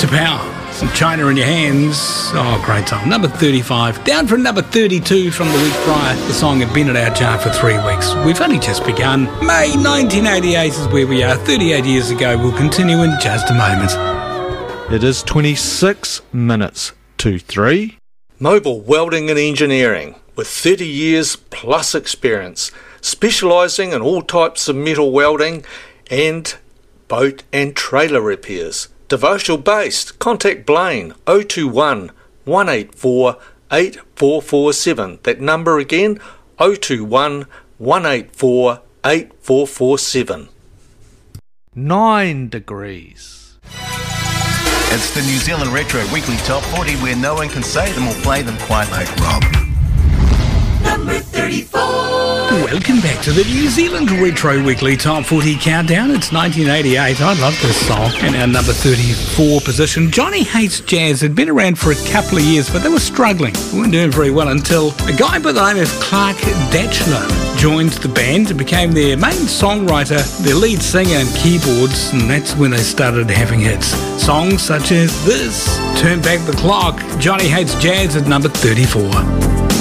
to Power. Some China in Your Hands. Oh, great song. Number 35. Down from number 32 from the week prior. The song had been at our chart for 3 weeks. We've only just begun. May 1988 is where we are. 38 years ago. We'll continue in just a moment. It is 26 minutes to 3. Mobile Welding and Engineering, with 30 years plus experience, specialising in all types of metal welding and boat and trailer repairs. Devotional based. Contact Blaine 021 184 8447. That number again, 021 184 8447. 9 degrees. It's the New Zealand Retro Weekly Top 40, where no one can say them or play them quite like Rob. Number 34. Welcome back to the New Zealand Retro Weekly Top 40 Countdown. It's 1988. I love this song. In our number 34 position, Johnny Hates Jazz had been around for a couple of years, but they were struggling. They weren't doing very well until a guy by the name of Clark Datchler joined the band and became their main songwriter, their lead singer and keyboards, and that's when they started having hits. Songs such as this, Turn Back the Clock, Johnny Hates Jazz at number 34.